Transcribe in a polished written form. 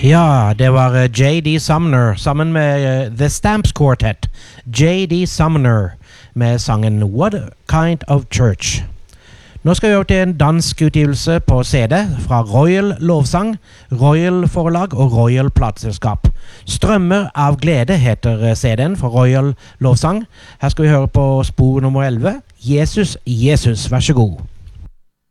Ja, det var J.D. Sumner sammen med The Stamps Quartet. J.D. Sumner med sangen What Kind of Church. Nå skal vi over til en dansk utgivelse på CD fra Royal Lovsang, Royal Forlag og Royal Plateselskap. Strømmer av glede heter CD-en fra Royal Lovsang. Her skal vi høre på spor nummer 11. Jesus, Jesus, vær så god.